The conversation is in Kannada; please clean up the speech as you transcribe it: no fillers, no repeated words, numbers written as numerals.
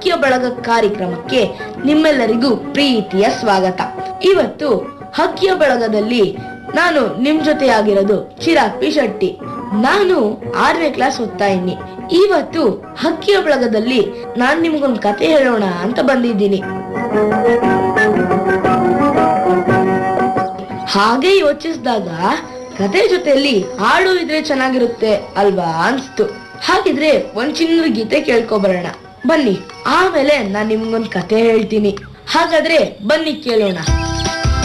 ಹಕ್ಕಿಯ ಬಳಗ ಕಾರ್ಯಕ್ರಮಕ್ಕೆ ನಿಮ್ಮೆಲ್ಲರಿಗೂ ಪ್ರೀತಿಯ ಸ್ವಾಗತ. ಇವತ್ತು ಹಕ್ಕಿಯ ಬಳಗದಲ್ಲಿ ನಾನು ನಿಮ್ ಜೊತೆ ಆಗಿರೋದು ಚಿರಾಗ್ ಪಿ ಶೆಟ್ಟಿ. ನಾನು 6ನೇ ಕ್ಲಾಸ್ ಓದ್ತಾ ಇದ್ದೀನಿ. ಇವತ್ತು ಹಕ್ಕಿಯ ಬಳಗದಲ್ಲಿ ನಾನ್ ನಿಮ್ಗೊಂದು ಕತೆ ಹೇಳೋಣ ಅಂತ ಬಂದಿದ್ದೀನಿ. ಹಾಗೆ ಯೋಚಿಸಿದಾಗ ಕತೆ ಜೊತೆಯಲ್ಲಿ ಹಾಡು ಇದ್ರೆ ಚೆನ್ನಾಗಿರುತ್ತೆ ಅಲ್ವಾ ಅನ್ಸ್ತು. ಹಾಗಿದ್ರೆ ಒಂದ್ ಚಿನ್ನದ ಗೀತೆ ಕೇಳ್ಕೊಬರೋಣ ಬನ್ನಿ. ಆಮೇಲೆ ನಾನ್ ನಿಮ್ಗೊಂದ್ ಕತೆ ಹೇಳ್ತೀನಿ. ಹಾಗಾದ್ರೆ ಬನ್ನಿ ಕೇಳೋಣ.